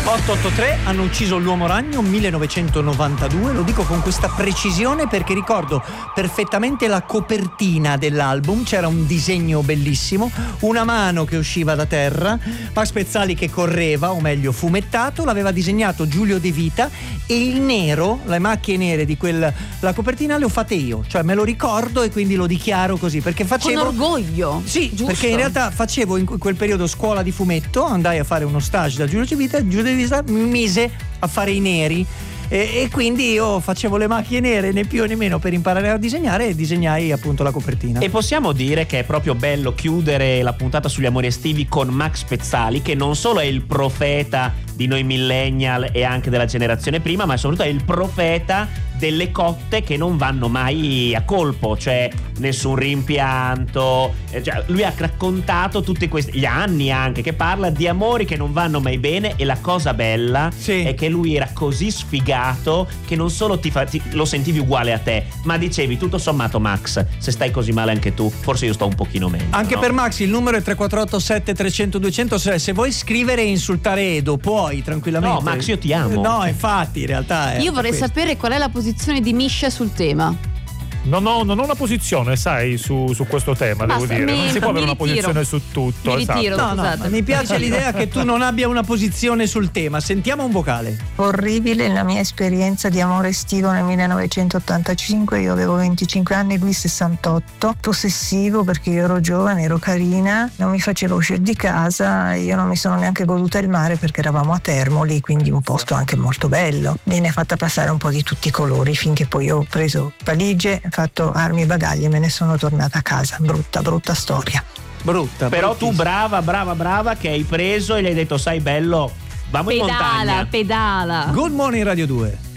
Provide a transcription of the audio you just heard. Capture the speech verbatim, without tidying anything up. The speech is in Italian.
otto otto tre hanno ucciso l'uomo ragno millenovecentonovantadue, lo dico con questa precisione perché ricordo perfettamente la copertina dell'album, c'era un disegno bellissimo, una mano che usciva da terra, Max Pezzali che correva, o meglio fumettato, l'aveva disegnato Giulio De Vita e il nero, le macchie nere di quella la copertina le ho fatte io, cioè me lo ricordo e quindi lo dichiaro così perché facevo con orgoglio. Sì, giusto? Perché in realtà facevo in quel periodo scuola di fumetto, andai a fare uno stage da Giulio De Vita, Giulio De Vita mi mise a fare i neri e, e quindi io facevo le macchie nere né più né meno per imparare a disegnare e disegnai appunto la copertina. E possiamo dire che è proprio bello chiudere la puntata sugli amori estivi con Max Pezzali, che non solo è il profeta di noi millennial e anche della generazione prima, ma soprattutto è il profeta delle cotte che non vanno mai a colpo, cioè nessun rimpianto, cioè, lui ha raccontato tutti questi gli anni anche che parla di amori che non vanno mai bene e la cosa bella sì. è che lui era così sfigato che non solo ti, fa, ti lo sentivi uguale a te, ma dicevi tutto sommato Max, se stai così male anche tu, forse io sto un pochino meglio. Anche no? per Max il numero è tre quattro otto sette trecento duecento, se, se vuoi scrivere e insultare Edo puoi tranquillamente. No Max, io ti amo. No, infatti in realtà è io vorrei questo. sapere qual è la posizione di Miscia sul tema. Non ho, non ho una posizione, sai, su, su questo tema, Basta, devo dire. mi- non si può mi avere una ritiro. posizione su tutto. Mi ritiro. esatto. No, no, Scusate. mi piace l'idea che tu non abbia una posizione sul tema. Sentiamo un vocale. Orribile la mia esperienza di amore estivo nel millenovecentottantacinque, io avevo venticinque anni, lui sessantotto, possessivo perché io ero giovane, ero carina, non mi facevo uscire di casa, io non mi sono neanche goduta il mare perché eravamo a Termoli, quindi un posto anche molto bello. Me ne ha fatta passare un po' di tutti i colori finché poi ho preso valigie, fatto armi e bagagli e me ne sono tornata a casa. Brutta, brutta storia. Brutta. Però tu bruttissima. brava, brava, brava che hai preso e gli hai detto sai bello, vamo in Pedala, montagna. pedala. Good Morning Radio due.